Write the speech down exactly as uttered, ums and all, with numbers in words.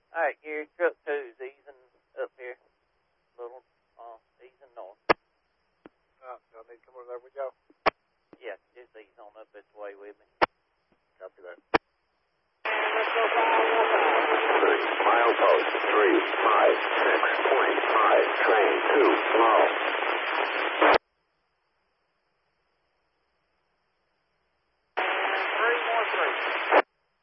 All right, Gary, truck two is easing up here. Little, uh, easing north. Uh, y'all need to come over there with y'all? Yeah, just ease on up this way with me. Copy that. Mile post, three, five, six, point five, train, two, slow.